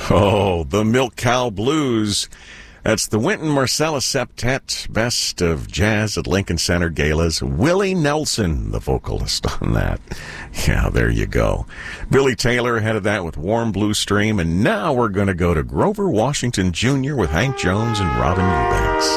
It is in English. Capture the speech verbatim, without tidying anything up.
Oh, the Milk Cow Blues. That's the Wynton Marsalis Septet Best of Jazz at Lincoln Center Galas. Willie Nelson, the vocalist on that. Yeah, there you go. Billy Taylor headed that with Warm Blue Stream, and now we're going to go to Grover Washington Junior with Hank Jones and Robin Eubanks.